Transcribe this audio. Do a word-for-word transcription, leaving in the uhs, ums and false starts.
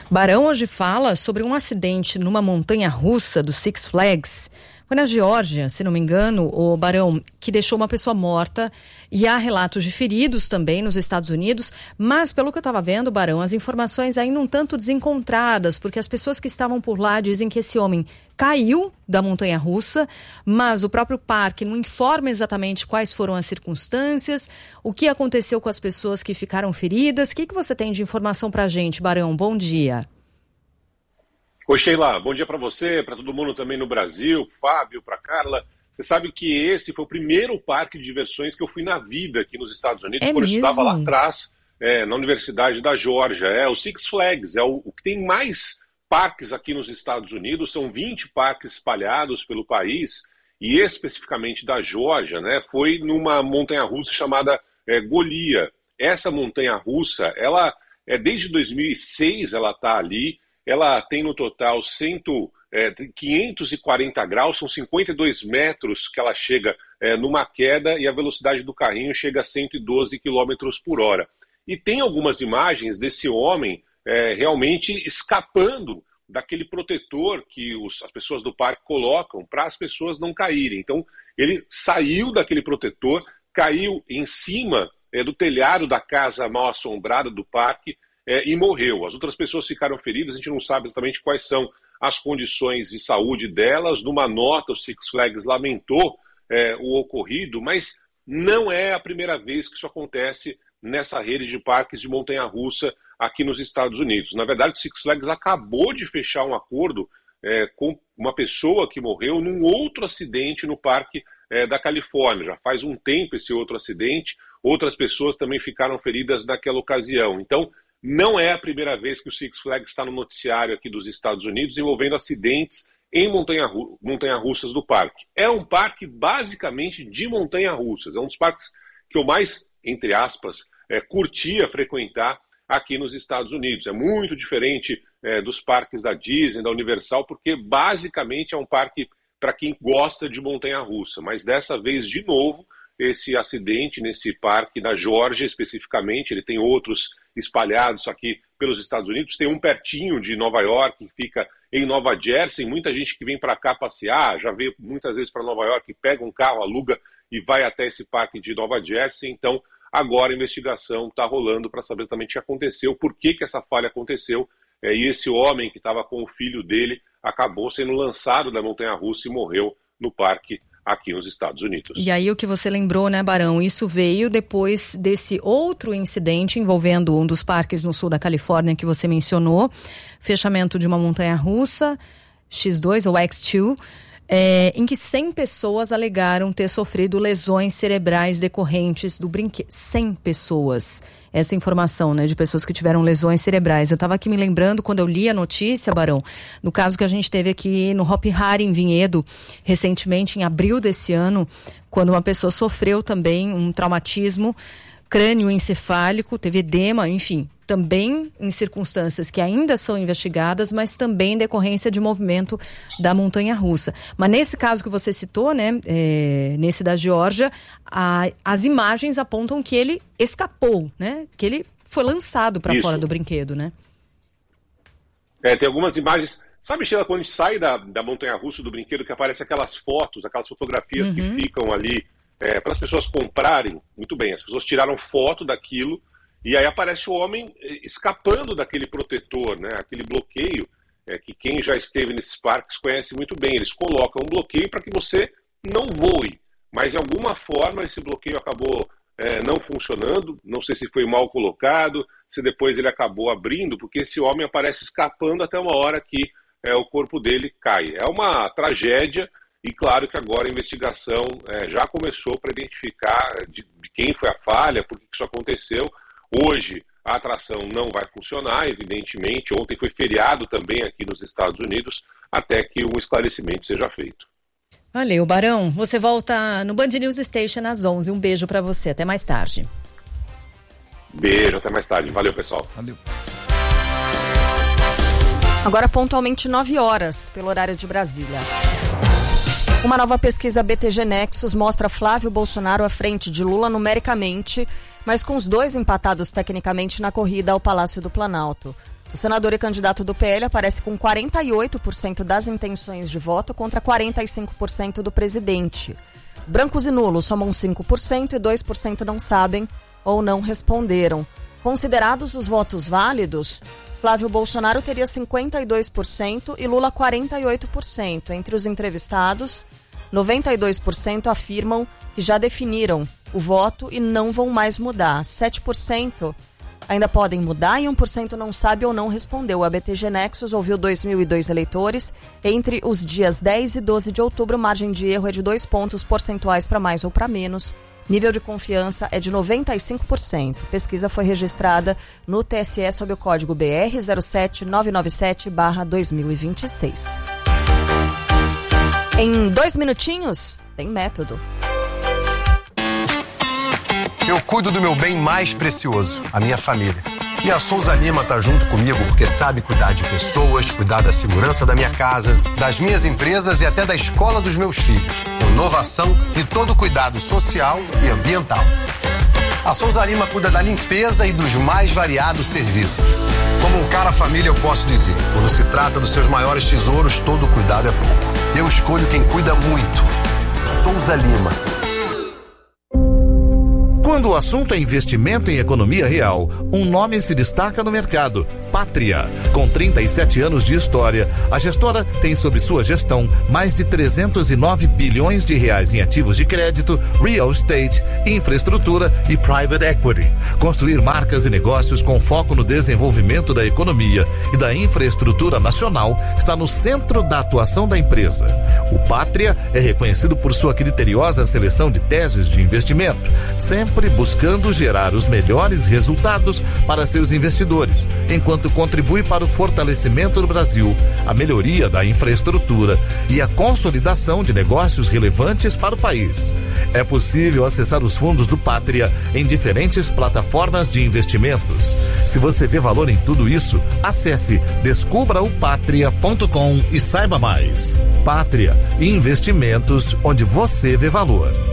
Barão hoje fala sobre um acidente numa montanha-russa do Six Flags. Foi na Geórgia, se não me engano, o Barão, que deixou uma pessoa morta, e há relatos de feridos também nos Estados Unidos, mas pelo que eu estava vendo, Barão, as informações ainda um tanto desencontradas, porque as pessoas que estavam por lá dizem que esse homem caiu da montanha-russa, mas o próprio parque não informa exatamente quais foram as circunstâncias, o que aconteceu com as pessoas que ficaram feridas. O que, que você tem de informação para a gente, Barão? Bom dia. Oi, Sheila, bom dia para você, para todo mundo também no Brasil, Fábio, para Carla. Você sabe que esse foi o primeiro parque de diversões que eu fui na vida aqui nos Estados Unidos, é quando mesmo? eu estudava lá atrás, é, na Universidade da Geórgia. É o Six Flags, é o, o que tem mais parques aqui nos Estados Unidos, são vinte parques espalhados pelo país, e especificamente da Geórgia, né, foi numa montanha-russa chamada é, Golia. Essa montanha-russa, ela, é, desde dois mil e seis ela está ali. Ela tem no total cento, é, quinhentos e quarenta graus, são cinquenta e dois metros que ela chega é, numa queda, e a velocidade do carrinho chega a cento e doze quilômetros por hora. E tem algumas imagens desse homem é, realmente escapando daquele protetor que os, as pessoas do parque colocam para as pessoas não caírem. Então ele saiu daquele protetor, caiu em cima é, do telhado da casa mal assombrada do parque, É, e morreu. As outras pessoas ficaram feridas, a gente não sabe exatamente quais são as condições de saúde delas. Numa nota, o Six Flags lamentou é, o ocorrido, mas não é a primeira vez que isso acontece nessa rede de parques de montanha-russa aqui nos Estados Unidos. Na verdade, o Six Flags acabou de fechar um acordo é, com uma pessoa que morreu num outro acidente no parque é, da Califórnia. Já faz um tempo esse outro acidente, outras pessoas também ficaram feridas naquela ocasião. Então, não é a primeira vez que o Six Flags está no noticiário aqui dos Estados Unidos envolvendo acidentes em montanha-russas montanha do parque. É um parque basicamente de montanha-russas. É um dos parques que eu mais, entre aspas, é, curtia frequentar aqui nos Estados Unidos. É muito diferente é, dos parques da Disney, da Universal, porque basicamente é um parque para quem gosta de montanha-russa. Mas dessa vez, de novo, esse acidente nesse parque da Geórgia especificamente, ele tem outros espalhados aqui pelos Estados Unidos, tem um pertinho de Nova York, que fica em Nova Jersey. Muita gente que vem para cá passear, já veio muitas vezes para Nova York, pega um carro, aluga e vai até esse parque de Nova Jersey. Então, agora a investigação está rolando para saber exatamente o que aconteceu, por que, que essa falha aconteceu, é, e esse homem que estava com o filho dele acabou sendo lançado da montanha-russa e morreu no parque aqui nos Estados Unidos. E aí o que você lembrou, né, Barão? Isso veio depois desse outro incidente envolvendo um dos parques no sul da Califórnia que você mencionou, fechamento de uma montanha-russa, X dois ou X dois, é, em que cem pessoas alegaram ter sofrido lesões cerebrais decorrentes do brinquedo. cem pessoas. Essa informação, né, de pessoas que tiveram lesões cerebrais. Eu estava aqui me lembrando, quando eu li a notícia, Barão, no caso que a gente teve aqui no Hopi Hari, em Vinhedo, recentemente, em abril desse ano, quando uma pessoa sofreu também um traumatismo crânioencefálico, teve edema, enfim, também em circunstâncias que ainda são investigadas, mas também em decorrência de movimento da montanha-russa. Mas nesse caso que você citou, né, é, nesse da Geórgia, a, as imagens apontam que ele escapou, né, que ele foi lançado para fora do brinquedo, né? É, tem algumas imagens. Sabe, Sheila, quando a gente sai da, da montanha-russa do brinquedo, que aparece aquelas fotos, aquelas fotografias uhum. que ficam ali é, para as pessoas comprarem? Muito bem, as pessoas tiraram foto daquilo. E aí aparece o homem escapando daquele protetor, né? Aquele bloqueio é, que quem já esteve nesses parques conhece muito bem. Eles colocam um bloqueio para que você não voe, mas de alguma forma esse bloqueio acabou é, não funcionando. Não sei se foi mal colocado, se depois ele acabou abrindo, porque esse homem aparece escapando até uma hora que é, o corpo dele cai. É uma tragédia e claro que agora a investigação é, já começou para identificar de, de quem foi a falha, por que isso aconteceu. Hoje a atração não vai funcionar, evidentemente. Ontem foi feriado também aqui nos Estados Unidos, até que um esclarecimento seja feito. Valeu, Barão. Você volta no Band News Station às onze. Um beijo para você. Até mais tarde. Beijo, até mais tarde. Valeu, pessoal. Valeu. Agora pontualmente nove horas, pelo horário de Brasília. Uma nova pesquisa B T G Nexus mostra Flávio Bolsonaro à frente de Lula numericamente, mas com os dois empatados tecnicamente na corrida ao Palácio do Planalto. O senador e candidato do P L aparece com quarenta e oito por cento das intenções de voto contra quarenta e cinco por cento do presidente. Brancos e nulos somam cinco por cento e dois por cento não sabem ou não responderam. Considerados os votos válidos, Flávio Bolsonaro teria cinquenta e dois por cento e Lula quarenta e oito por cento. Entre os entrevistados, noventa e dois por cento afirmam que já definiram o voto e não vão mais mudar. sete por cento ainda podem mudar e um por cento não sabe ou não respondeu. A B T G Nexus ouviu dois mil e dois eleitores. Entre os dias dez e doze de outubro, margem de erro é de dois pontos percentuais para mais ou para menos. Nível de confiança é de noventa e cinco por cento. Pesquisa foi registrada no T S E sob o código B R zero sete nove nove sete barra dois mil e vinte e seis. Em dois minutinhos, tem método. Eu cuido do meu bem mais precioso, a minha família. E a Souza Lima tá junto comigo porque sabe cuidar de pessoas, cuidar da segurança da minha casa, das minhas empresas e até da escola dos meus filhos. Inovação e todo cuidado social e ambiental. A Souza Lima cuida da limpeza e dos mais variados serviços. Como um cara família, eu posso dizer, quando se trata dos seus maiores tesouros, todo cuidado é pouco. Eu escolho quem cuida muito. Souza Lima. Quando o assunto é investimento em economia real, um nome se destaca no mercado: Pátria. Com trinta e sete anos de história, a gestora tem sob sua gestão mais de trezentos e nove bilhões de reais em ativos de crédito, real estate, infraestrutura e private equity. Construir marcas e negócios com foco no desenvolvimento da economia e da infraestrutura nacional está no centro da atuação da empresa. O Pátria é reconhecido por sua criteriosa seleção de teses de investimento, sempre buscando gerar os melhores resultados para seus investidores, enquanto contribui para o fortalecimento do Brasil, a melhoria da infraestrutura e a consolidação de negócios relevantes para o país. É possível acessar os fundos do Pátria em diferentes plataformas de investimentos. Se você vê valor em tudo isso, acesse descubra o patria ponto com e saiba mais. Pátria, investimentos onde você vê valor.